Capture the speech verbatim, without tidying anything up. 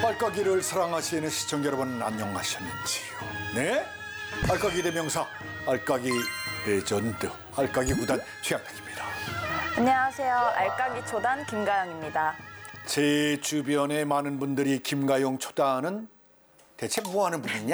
알까기를 사랑하시는 시청자 여러분 안녕하셨는지요? 네? 알까기 대명사, 알까기 레전드, 알까기 구단 최양락입니다. 안녕하세요. 알까기 초단 김가영입니다. 제 주변의 많은 분들이 김가영 초단은 대체 뭐 하는 분이냐?